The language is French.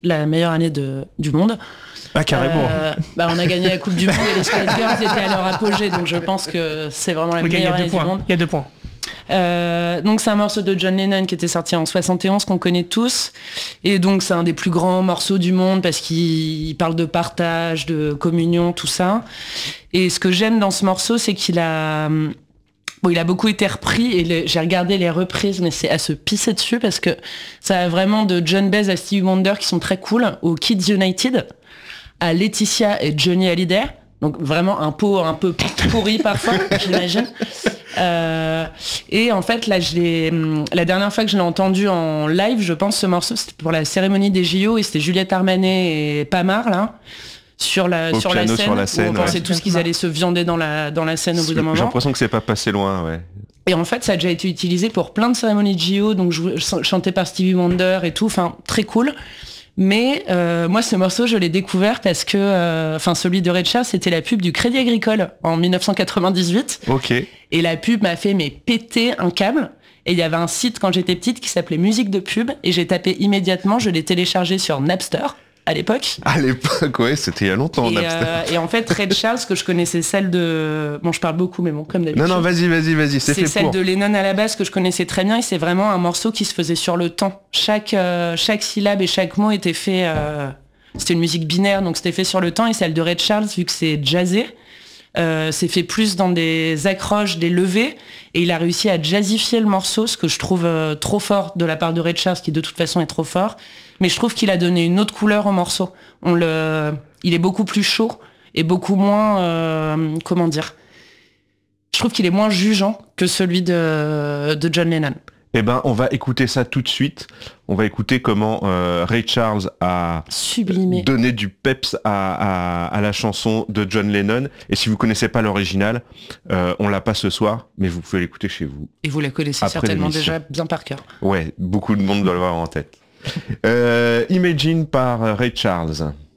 la meilleure année du monde. Ah, carrément. On a gagné la Coupe du Monde et les Spice Girls étaient à leur apogée, donc je pense que c'est vraiment la meilleure année du monde. Il y a 2 points. Donc c'est un morceau de John Lennon qui était sorti en 71 qu'on connaît tous, et donc c'est un des plus grands morceaux du monde parce qu'il parle de partage, de communion, tout ça. Et ce que j'aime dans ce morceau, c'est qu'il a beaucoup été repris, et j'ai regardé les reprises, mais c'est à se pisser dessus parce que ça a vraiment de John Baez à Stevie Wonder qui sont très cool, aux Kids United, à Laetitia et Johnny Hallyday. Donc vraiment un pot un peu pourri parfois, j'imagine. Et en fait, là, la dernière fois que je l'ai entendu en live, je pense, ce morceau, c'était pour la cérémonie des JO, et c'était Juliette Armanet et Pamar, là, sur la scène, où on pensait tous qu'ils allaient se viander dans la scène au bout d'un moment. J'ai l'impression que c'est pas passé loin, ouais. Et en fait, ça a déjà été utilisé pour plein de cérémonies de JO, donc chanté par Stevie Wonder et tout, enfin, très cool. Mais moi, ce morceau, je l'ai découvert parce que, celui de Ray Charles, c'était la pub du Crédit Agricole en 1998. Ok. Et la pub m'a fait péter un câble. Et il y avait un site quand j'étais petite qui s'appelait Musique de pub, et j'ai tapé immédiatement, je l'ai téléchargé sur Napster à l'époque. À l'époque, ouais, c'était il y a longtemps, Napster. Et en fait, Ray Charles, que je connaissais celle de... Bon, je parle beaucoup, mais bon, comme d'habitude. Non, vas-y, c'est fait celle de Lennon à la base que je connaissais très bien, et c'est vraiment un morceau qui se faisait sur le temps. Chaque syllabe et chaque mot était fait... C'était une musique binaire, donc c'était fait sur le temps, et celle de Ray Charles, vu que c'est jazzé, c'est fait plus dans des accroches, des levées, et il a réussi à jazzifier le morceau, ce que je trouve trop fort de la part de Ray Charles, qui de toute façon est trop fort. Mais je trouve qu'il a donné une autre couleur au morceau. Il est beaucoup plus chaud et beaucoup moins... comment dire ? Je trouve qu'il est moins jugeant que celui de John Lennon. Eh ben, on va écouter ça tout de suite. On va écouter comment Ray Charles a sublimé, donné du peps à la chanson de John Lennon. Et si vous connaissez pas l'original, on l'a pas ce soir, mais vous pouvez l'écouter chez vous. Et vous la connaissez certainement déjà bien par cœur. Ouais, beaucoup de monde doit l'avoir en tête. Imagine par Ray Charles.